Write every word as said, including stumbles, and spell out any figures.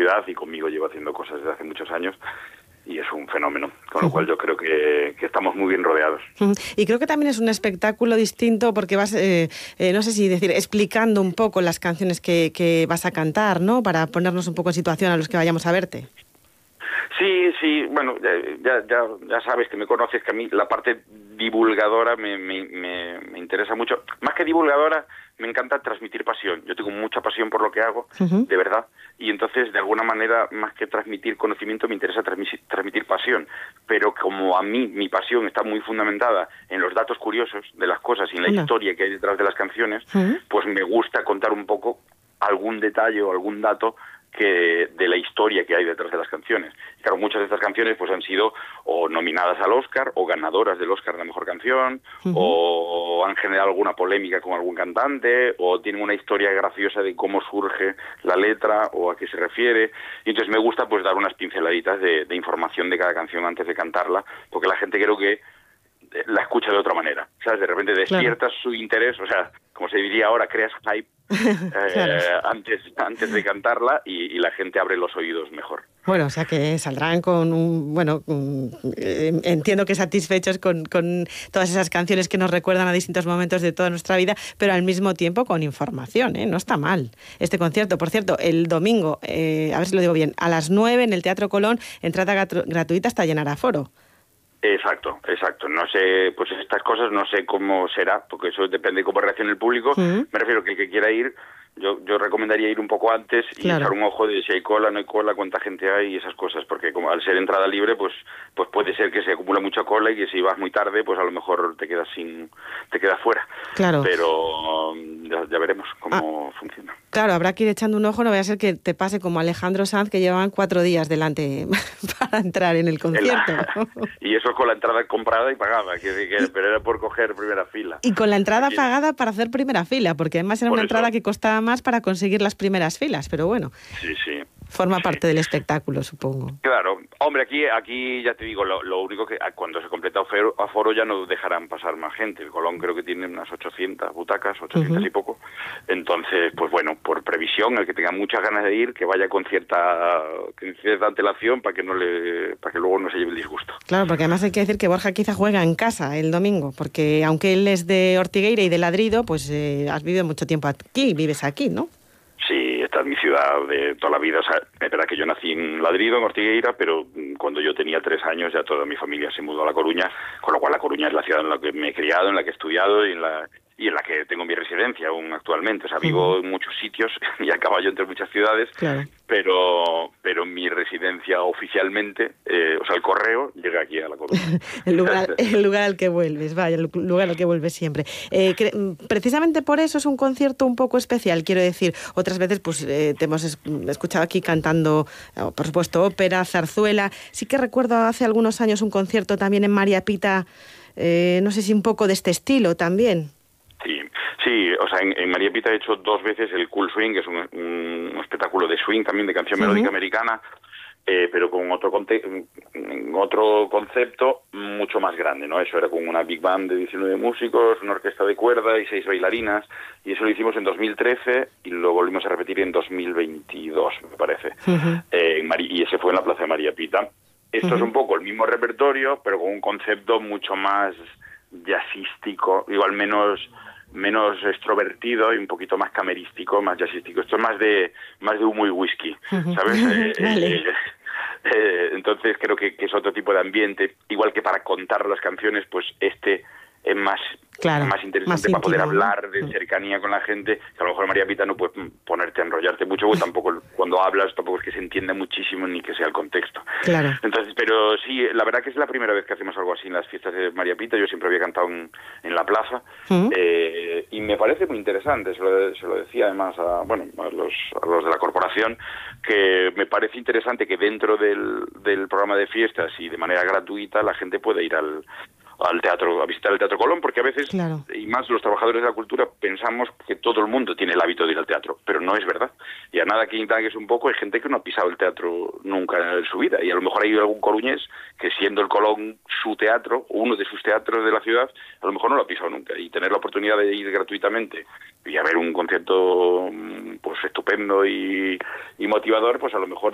ciudad y conmigo lleva haciendo cosas desde hace muchos años. Y es un fenómeno, con lo cual yo creo que, que estamos muy bien rodeados. Y creo que también es un espectáculo distinto porque vas, eh, eh, no sé si decir, explicando un poco las canciones que, que vas a cantar, ¿no? Para ponernos un poco en situación a los que vayamos a verte. Sí, sí, bueno, ya, ya, ya sabes que me conoces, que a mí la parte divulgadora me, me, me, me interesa mucho. Más que divulgadora, me encanta transmitir pasión. Yo tengo mucha pasión por lo que hago, uh-huh. de verdad, y entonces, de alguna manera, más que transmitir conocimiento, me interesa transmitir, transmitir pasión. Pero como a mí, mi pasión está muy fundamentada en los datos curiosos de las cosas y en la uh-huh. historia que hay detrás de las canciones, uh-huh. pues me gusta contar un poco algún detalle o algún dato que de la historia que hay detrás de las canciones. Y claro, muchas de estas canciones pues han sido o nominadas al Oscar o ganadoras del Oscar de la mejor canción, uh-huh. o han generado alguna polémica con algún cantante, o tienen una historia graciosa de cómo surge la letra o a qué se refiere. Y entonces me gusta pues dar unas pinceladitas de, de información de cada canción antes de cantarla, porque la gente creo que la escucha de otra manera, ¿sabes? De repente despiertas claro. su interés, o sea, como se diría ahora, creas hype eh, claro. antes antes de cantarla y, y la gente abre los oídos mejor. Bueno, o sea que saldrán con un, bueno, un, eh, entiendo que satisfechos con, con todas esas canciones que nos recuerdan a distintos momentos de toda nuestra vida, pero al mismo tiempo con información, ¿eh? No está mal este concierto. Por cierto, el domingo, eh, a ver si lo digo bien, a las nueve en el Teatro Colón, entrada grat- gratuita hasta llenar aforo. Exacto, exacto. No sé, pues estas cosas no sé cómo será, porque eso depende de cómo reaccione el público. ¿Mm? Me refiero que el que quiera ir, yo yo recomendaría ir un poco antes y claro. echar un ojo de si hay cola, no hay cola, cuánta gente hay y esas cosas, porque como al ser entrada libre, pues pues puede ser que se acumule mucha cola y que si vas muy tarde, pues a lo mejor te quedas sin te quedas fuera. Claro. Pero ya, ya veremos cómo ah, funciona. Claro, habrá que ir echando un ojo, no vaya a ser que te pase como Alejandro Sanz, que llevaban cuatro días delante para entrar en el concierto. Y eso con la entrada comprada y pagada, que, que, pero era por coger primera fila. Y con la entrada Aquí. pagada para hacer primera fila, porque además era por una eso. entrada que costaba más para conseguir las primeras filas, pero bueno. Sí, sí. Forma sí. parte del espectáculo, supongo. Claro. Hombre, aquí aquí ya te digo, lo, lo único que cuando se completa aforo, aforo ya no dejarán pasar más gente. El Colón creo que tiene unas ochocientas butacas, ochocientas uh-huh. y poco. Entonces, pues bueno, por previsión, el que tenga muchas ganas de ir, que vaya con cierta, con cierta antelación para que no le, para que luego no se lleve el disgusto. Claro, porque además hay que decir que Borja quizá juega en casa el domingo, porque aunque él es de Ortigueira y de Ladrido, pues eh, has vivido mucho tiempo aquí, vives aquí, ¿no? Sí, esta es mi ciudad de toda la vida. O sea, es verdad que yo nací en Ladrido, en Ortigueira, pero cuando yo tenía tres años ya toda mi familia se mudó a La Coruña, con lo cual La Coruña es la ciudad en la que me he criado, en la que he estudiado y en la y en la que tengo mi residencia aún actualmente. O sea, vivo en muchos sitios y a caballo entre muchas ciudades, claro. pero pero mi residencia oficialmente, eh, o sea, el correo, llega aquí a La Coruña. el, lugar, el lugar al que vuelves, vaya, el lugar al que vuelves siempre. Eh, que, precisamente por eso es un concierto un poco especial, quiero decir. Otras veces pues eh, te hemos escuchado aquí cantando, por supuesto, ópera, zarzuela. Sí que recuerdo hace algunos años un concierto también en María Pita, eh, no sé si un poco de este estilo también. Sí, sí, o sea, en, en María Pita he hecho dos veces el Cool Swing, que es un, un espectáculo de swing también, de canción uh-huh. melódica americana, eh, pero con otro conte- otro concepto mucho más grande, ¿no? Eso era con una big band de diecinueve músicos, una orquesta de cuerda y seis bailarinas, y eso lo hicimos en dos mil trece y lo volvimos a repetir en dos mil veintidós, me parece, uh-huh. eh, en Mari- y ese fue en la Plaza de María Pita. Esto uh-huh. es un poco el mismo repertorio, pero con un concepto mucho más jazzístico, igual menos menos extrovertido y un poquito más camerístico, más jazzístico. Esto es más de más de humo y whisky, ¿sabes? eh, vale. eh, eh, entonces creo que, que es otro tipo de ambiente, igual que para contar las canciones, pues este es más claro, más interesante más para íntimo, poder ¿no? hablar de cercanía con la gente, que a lo mejor María Pita no puedes ponerte a enrollarte mucho, porque tampoco cuando hablas tampoco es que se entienda muchísimo ni que sea el contexto. Claro. Entonces, pero sí, la verdad que es la primera vez que hacemos algo así en las fiestas de María Pita. Yo siempre había cantado en, en la plaza, ¿Mm? eh, y me parece muy interesante, se lo, se lo decía además a, bueno, a los, a los de la corporación, que me parece interesante que dentro del, del programa de fiestas y de manera gratuita la gente pueda ir al al teatro, a visitar el Teatro Colón, porque a veces, claro. y más los trabajadores de la cultura, pensamos que todo el mundo tiene el hábito de ir al teatro, pero no es verdad. Y a nada que indagues un poco, hay gente que no ha pisado el teatro nunca en su vida, y a lo mejor hay algún coruñés que, siendo el Colón su teatro, uno de sus teatros de la ciudad, a lo mejor no lo ha pisado nunca, y tener la oportunidad de ir gratuitamente y a ver un concierto pues estupendo y, y motivador, pues a lo mejor